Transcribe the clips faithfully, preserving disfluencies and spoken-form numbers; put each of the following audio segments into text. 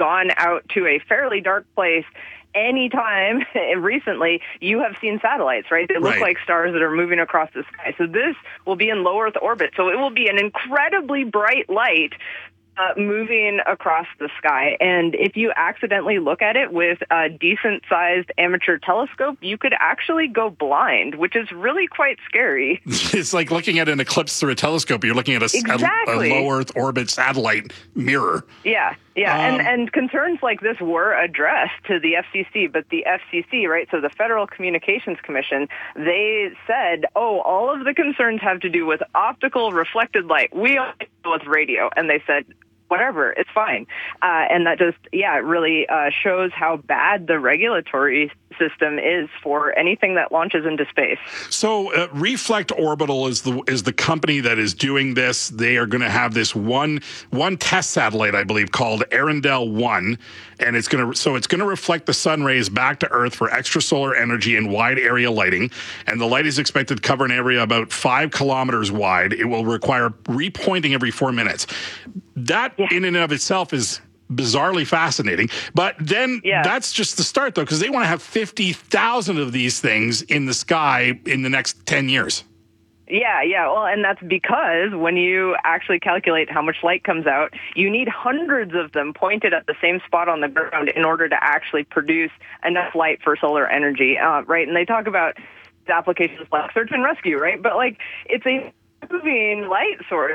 gone out to a fairly dark place anytime recently, you have seen satellites, right? They look Right. like stars that are moving across the sky. So this will be in low Earth orbit. So it will be an incredibly bright light Uh, moving across the sky. And if you accidentally look at it with a decent-sized amateur telescope, you could actually go blind, which is really quite scary. It's like looking at an eclipse through a telescope. You're looking at a, s- a- Exactly. a low Earth orbit satellite mirror. Yeah, yeah. Um, and, and concerns like this were addressed to the F C C, but the F C C, right, so the Federal Communications Commission, they said, oh, all of the concerns have to do with optical reflected light. We only deal with radio. And they said, whatever, it's fine. Uh, and that just, yeah, it really uh, shows how bad the regulatory system is for anything that launches into space. So uh, Reflect Orbital is the is the company that is doing this. They are going to have this one one test satellite, I believe, called Arendelle one, and it's going to so it's going to reflect the sun rays back to Earth for extrasolar energy and wide area lighting. And the light is expected to cover an area about five kilometers wide. It will require repointing every four minutes. That Yeah. in and of itself is bizarrely fascinating. But then Yeah. that's just the start, though, because they want to have fifty thousand of these things in the sky in the next ten years. Yeah, yeah. Well, and that's because when you actually calculate how much light comes out, you need hundreds of them pointed at the same spot on the ground in order to actually produce enough light for solar energy, uh, right? And they talk about applications like search and rescue, right? But, like, it's a moving light source.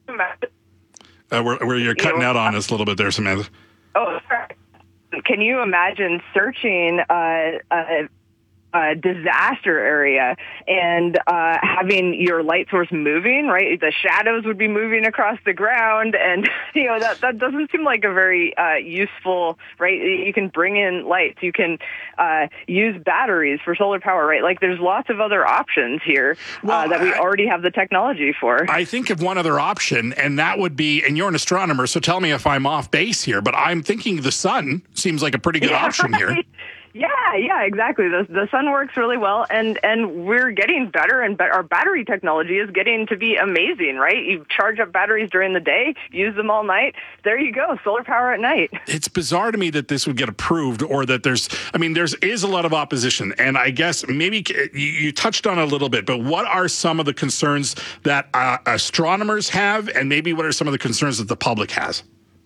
Uh, where, where you're cutting out on us a little bit there, Samantha. Oh, sorry. Can you imagine searching uh, a, a disaster area and uh, having your light source moving, right? The shadows would be moving across the ground, and you know that that doesn't seem like a very uh, useful, right? You can bring in lights, you can uh, use batteries for solar power, right? Like there's lots of other options here Well, uh, that we I- already have the technology for. I think of one other option, and that would be, and you're an astronomer, so tell me if I'm off base here, but I'm thinking the sun seems like a pretty good Yeah, option here. right. Yeah, yeah, exactly. The the sun works really well, and, and we're getting better, and be- our battery technology is getting to be amazing, right? You charge up batteries during the day, use them all night. There you go, solar power at night. It's bizarre to me that this would get approved, or that there's, I mean, there's is a lot of opposition, and I guess maybe you, you touched on it a little bit, but what are some of the concerns that uh, astronomers have, and maybe what are some of the concerns that the public has?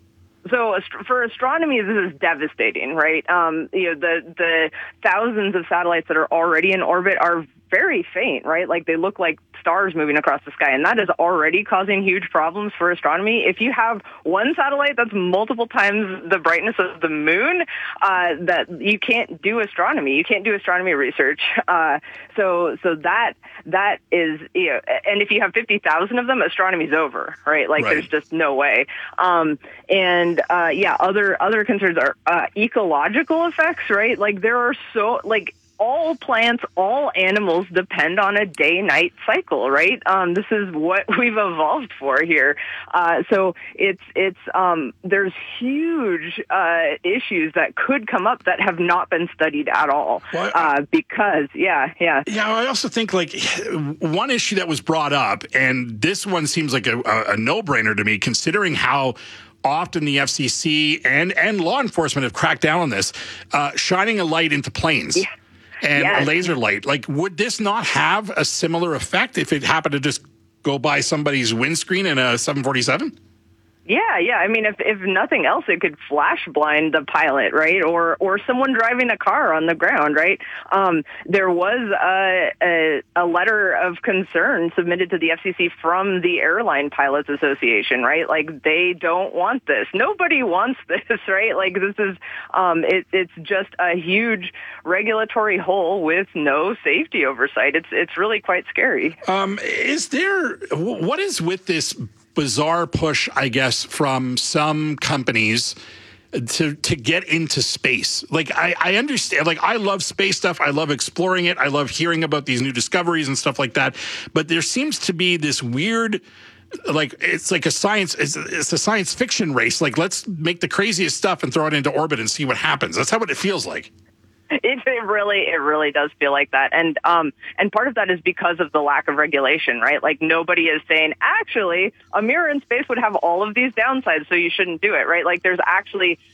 So ast- for astronomy, this is devastating, right? Um, you know, the the thousands of satellites that are already in orbit are very faint, right? Like they look like stars moving across the sky, and that is already causing huge problems for astronomy. If you have one satellite that's multiple times the brightness of the moon, uh, that you can't do astronomy. You can't do astronomy research. Uh, so, so that that is, you know, and if you have fifty thousand of them, astronomy's over, right? Like Right. there's just no way. Um, and uh, yeah, other other concerns are uh, ecological effects, right? Like there are so like. All plants, all animals depend on a day-night cycle, right? Um, this is what we've evolved for here. Uh, so it's it's um, there's huge uh, issues that could come up that have not been studied at all. Well, uh, because yeah, yeah, Yeah, I also think like one issue that was brought up, and this one seems like a, a, a no-brainer to me, considering how often the F C C and, and law enforcement have cracked down on this, uh, shining a light into planes. Yeah. And Yes. a laser light. Like, would this not have a similar effect if it happened to just go by somebody's windscreen in a seven forty-seven? Yeah, yeah. I mean, if if nothing else, it could flash blind the pilot, right? Or or someone driving a car on the ground, right? Um, there was a, a a letter of concern submitted to the F C C from the Airline Pilots Association, right? Like they don't want this. Nobody wants this, right? Like this is um, it, it's just a huge regulatory hole with no safety oversight. It's it's really quite scary. Um, is there, what is with this bizarre push, I guess, from some companies to to get into space? Like, I, I understand, like, I love space stuff. I love exploring it. I love hearing about these new discoveries and stuff like that. But there seems to be this weird, like, it's like a science, it's, it's a science fiction race. Like, let's make the craziest stuff and throw it into orbit and see what happens. That's how it feels like. It, it really, it really does feel like that, and um, and part of that is because of the lack of regulation, right? Like nobody is saying actually a mirror in space would have all of these downsides, so you shouldn't do it, right? Like there's actually